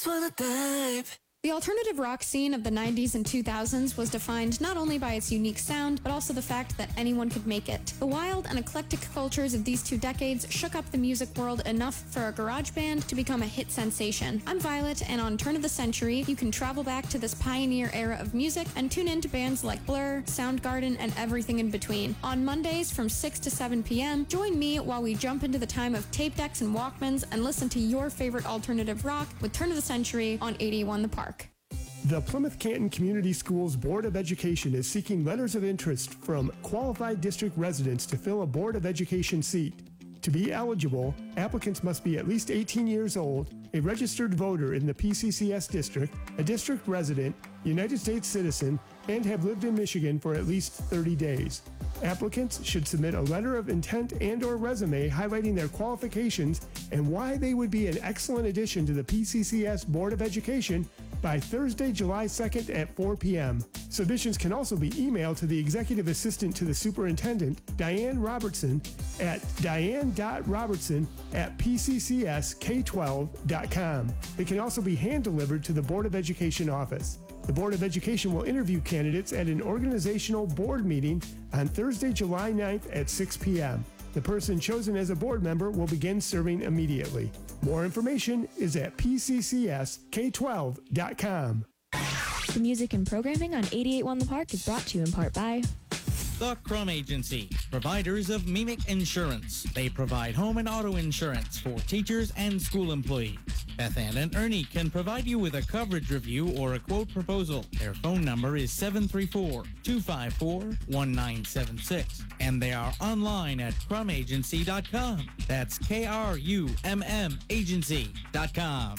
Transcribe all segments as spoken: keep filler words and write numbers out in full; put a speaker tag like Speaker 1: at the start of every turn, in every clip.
Speaker 1: wanna dive.
Speaker 2: The alternative rock scene of the nineties and two thousands was defined not only by its unique sound, but also the fact that anyone could make it. The wild and eclectic cultures of these two decades shook up the music world enough for a garage band to become a hit sensation. I'm Violet, and on Turn of the Century, you can travel back to this pioneer era of music and tune in to bands like Blur, Soundgarden, and everything in between. On Mondays from six to seven p.m., join me while we jump into the time of tape decks and Walkmans and listen to your favorite alternative rock with Turn of the Century on eighty-one The Park.
Speaker 3: The Plymouth Canton Community Schools Board of Education is seeking letters of interest from qualified district residents to fill a Board of Education seat. To be eligible, applicants must be at least eighteen years old, a registered voter in the P C C S district, a district resident, United States citizen, and have lived in Michigan for at least thirty days. Applicants should submit a letter of intent and or resume highlighting their qualifications and why they would be an excellent addition to the P C C S Board of Education by Thursday, July second at four p.m. Submissions can also be emailed to the Executive Assistant to the Superintendent, Diane Robertson, at diane dot robertson at p c c s k twelve dot com. They can also be hand-delivered to the Board of Education office. The Board of Education will interview candidates at an organizational board meeting on Thursday, July ninth at six p.m. The person chosen as a board member will begin serving immediately. More information is at p c c s k twelve dot com.
Speaker 4: The music and programming on eighty-eight point one The Park is brought to you in part by
Speaker 5: The Crum Agency, providers of Mimic Insurance. They provide home and auto insurance for teachers and school employees. Beth Ann and Ernie can provide you with a coverage review or a quote proposal. Their phone number is seven three four, two five four, one nine seven six, and they are online at crum agency dot com. That's K R U M M agency dot com.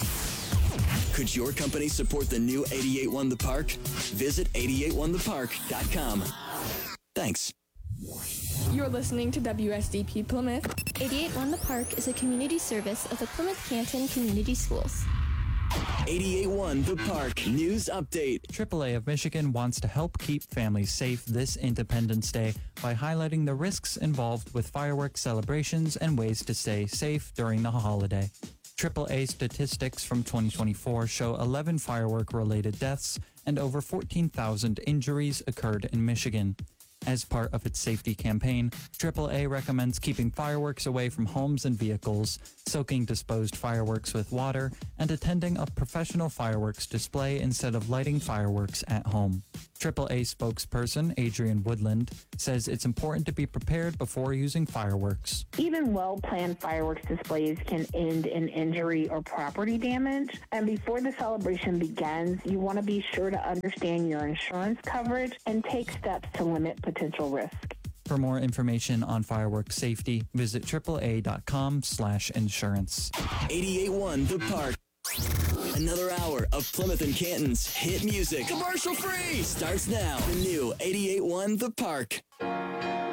Speaker 1: Could your company support the new eighty-eight point one The Park? Visit eighty-eight one the park dot com. Thanks.
Speaker 6: You're listening to W S D P Plymouth.
Speaker 4: eighty-eight point one The Park is a community service of the Plymouth Canton Community Schools.
Speaker 1: eighty-eight point one The Park News Update.
Speaker 7: triple A of Michigan wants to help keep families safe this Independence Day by highlighting the risks involved with fireworks celebrations and ways to stay safe during the holiday. triple A statistics from twenty twenty-four show eleven firework-related deaths and over fourteen thousand injuries occurred in Michigan. As part of its safety campaign, triple A recommends keeping fireworks away from homes and vehicles, soaking disposed fireworks with water, and attending a professional fireworks display instead of lighting fireworks at home. triple A spokesperson Adrian Woodland says it's important to be prepared before using fireworks.
Speaker 8: Even well-planned fireworks displays can end in injury or property damage. And before the celebration begins, you want to be sure to understand your insurance coverage and take steps to limit potential risk.
Speaker 7: For more information on fireworks safety, visit triple A dot com slash insurance.
Speaker 1: eighty-eight point one The Park. Another hour of Plymouth and Canton's hit music. Commercial free! Starts now. The new eighty-eight point one The Park.